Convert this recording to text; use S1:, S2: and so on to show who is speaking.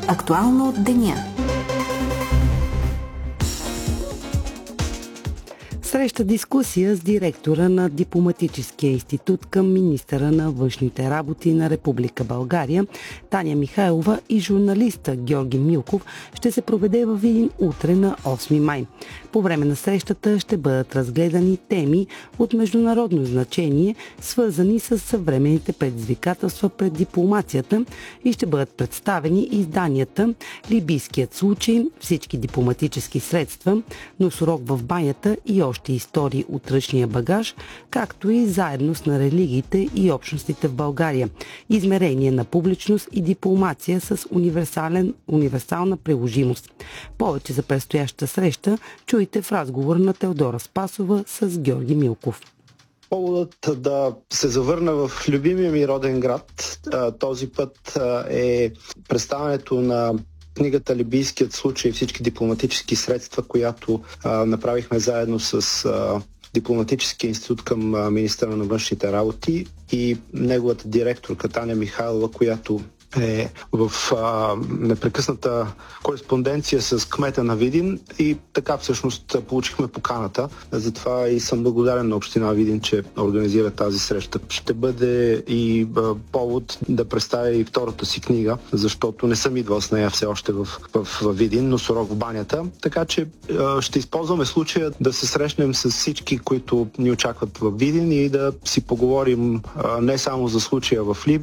S1: Актуално от деня. Среща дискусия с директора на Дипломатическия институт към министъра на външните работи на Република България Таня Михайлова и журналиста Георги Милков ще се проведе във Видин утре на 8 май. По време на срещата ще бъдат разгледани теми от международно значение, свързани с съвременните предизвикателства пред дипломацията и ще бъдат представени изданията "Либийският случай", "Всички дипломатически средства", "Носорог в банята" и още истории от ръчния багаж, както и "Заедност на религиите и общностите в България. Измерение на публичност и дипломация с универсална приложимост". Повече за предстоящата среща чуйте в разговор на Теодора Спасова с Георги Милков.
S2: Поводът да се завърна в любимия ми роден град този път е представянето на книгата "Либийският случай. Всички дипломатически средства", която направихме заедно с Дипломатическия институт към министъра на външните работи и неговата директорка Таня Михайлова, която е в непрекъсната кореспонденция с кмета на Видин, и така всъщност получихме поканата. Затова и съм благодарен на община Видин, че организира тази среща. Ще бъде и повод да представя и втората си книга, защото не съм идвал с нея все още в Видин, "Носорог в банята". Така че ще използваме случая да се срещнем с всички, които ни очакват в Видин, и да си поговорим не само за случая в Либия,